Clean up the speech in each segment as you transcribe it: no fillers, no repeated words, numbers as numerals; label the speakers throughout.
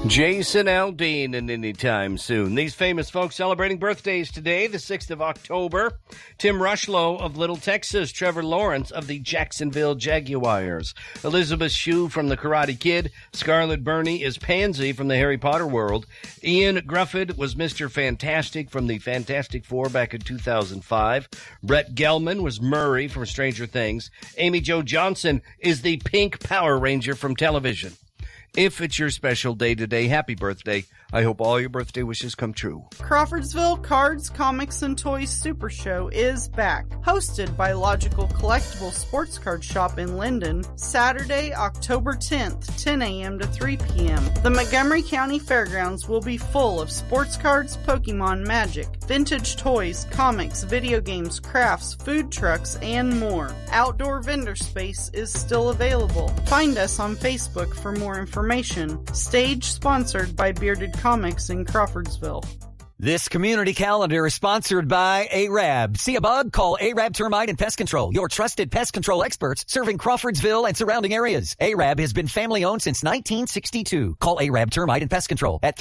Speaker 1: Jason Aldean and anytime soon. These famous folks celebrating birthdays today, the 6th of October. Tim Rushlow of Little Texas, Trevor Lawrence of the Jacksonville Jaguars, Elizabeth Shue from The Karate Kid, Scarlett Burney is Pansy from the Harry Potter world, Ian Grufford was Mr. Fantastic from the Fantastic Four back in 2005, Brett Gelman was Murray from Stranger Things, Amy Jo Johnson is the Pink Power Ranger from television. If it's your special day today, happy birthday. I hope all your birthday wishes come true.
Speaker 2: Crawfordsville Cards, Comics, and Toys Super Show is back. Hosted by Logical Collectible Sports Card Shop in Linden, Saturday, October 10th, 10 a.m. to 3 p.m. The Montgomery County Fairgrounds will be full of sports cards, Pokemon, Magic, vintage toys, comics, video games, crafts, food trucks, and more. Outdoor vendor space is still available. Find us on Facebook for more information. Stage sponsored by Bearded Comics in Crawfordsville.
Speaker 3: This community calendar is sponsored by ARAB. See a bug? Call ARAB Termite and Pest Control, your trusted pest control experts serving Crawfordsville and surrounding areas. ARAB has been family-owned since 1962. Call ARAB Termite and Pest Control at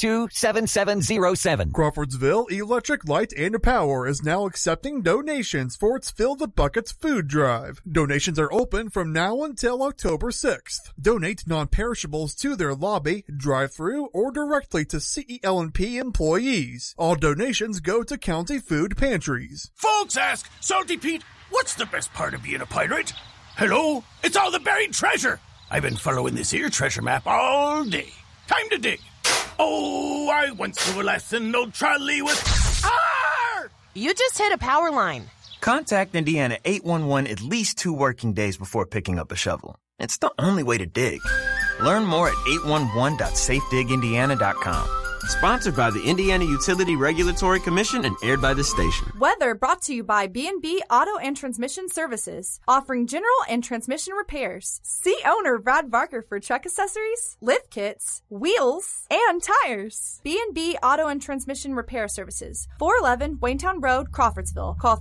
Speaker 3: 362-7707.
Speaker 4: Crawfordsville Electric Light and Power is now accepting donations for its Fill the Buckets food drive. Donations are open from now until October 6th. Donate non-perishables to their lobby, drive-thru, or directly to CEL&P employees. All donations go to county food pantries.
Speaker 5: Folks ask, Salty Pete, what's the best part of being a pirate? Hello? It's all the buried treasure. I've been following this here treasure map all day. Time to dig. Oh, I once knew a lesson, no trolley with... Arr!
Speaker 6: You just hit a power line.
Speaker 7: Contact Indiana 811 at least 2 working days before picking up a shovel. It's the only way to dig. Learn more at 811.safedigindiana.com.
Speaker 8: Sponsored by the Indiana Utility Regulatory Commission and aired by this station.
Speaker 9: Weather brought to you by B&B Auto and Transmission Services, offering general and transmission repairs. See owner Brad Barker for truck accessories, lift kits, wheels, and tires. B&B Auto and Transmission Repair Services, 411 Waynetown Road, Crawfordsville. Call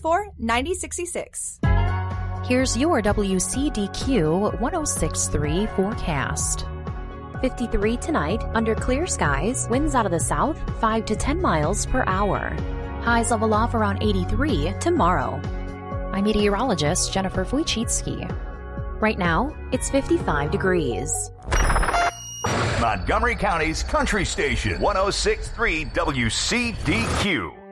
Speaker 9: 364-9066.
Speaker 10: Here's your WCDQ 106.3 forecast. 53 tonight, under clear skies, winds out of the south, 5 to 10 miles per hour. Highs level off around 83 tomorrow. I'm meteorologist Jennifer Wojcicki. Right now, it's 55 degrees.
Speaker 11: Montgomery County's Country Station, 106.3 WCDQ.